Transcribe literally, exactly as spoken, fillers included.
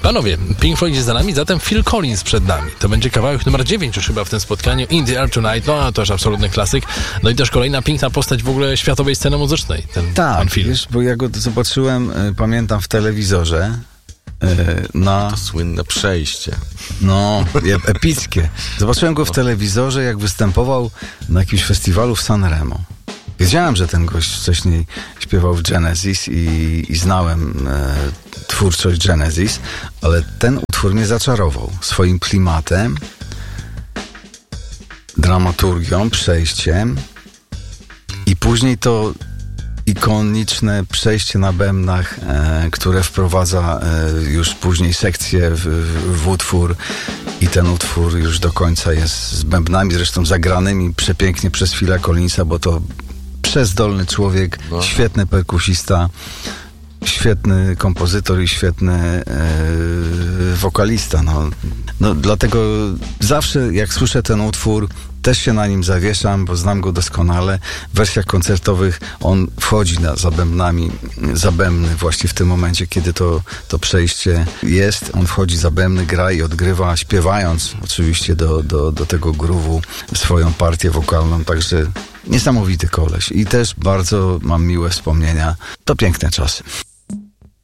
Panowie, Pink Floyd jest za nami, zatem Phil Collins przed nami. To będzie kawałek numer dziewięć już chyba w tym spotkaniu. In the Air Tonight, no to już absolutny klasyk. No i też kolejna piękna postać w ogóle światowej sceny muzycznej. Ten tak, pan Phil. Wiesz, bo ja go zobaczyłem, y, pamiętam w telewizorze, y, na... To słynne przejście. No, epickie. Zobaczyłem go w telewizorze, jak występował na jakimś festiwalu w Sanremo. Wiedziałem, że ten gość wcześniej śpiewał w Genesis i, i znałem e, twórczość Genesis, ale ten utwór mnie zaczarował swoim klimatem, dramaturgią, przejściem i później to ikoniczne przejście na bębnach, e, które wprowadza e, już później sekcję w, w, w utwór i ten utwór już do końca jest z bębnami, zresztą zagranymi przepięknie przez Phila Collinsa, bo to przezdolny człowiek, no. Świetny perkusista, świetny kompozytor i świetny e, wokalista. No. No, dlatego zawsze jak słyszę ten utwór, też się na nim zawieszam, bo znam go doskonale. W wersjach koncertowych on wchodzi na, za bębnami, za bębny właśnie w tym momencie, kiedy to, to przejście jest. On wchodzi za bębny, gra i odgrywa, śpiewając oczywiście do, do, do tego groove'u swoją partię wokalną, także niesamowity koleś. I też bardzo mam miłe wspomnienia. To piękne czasy.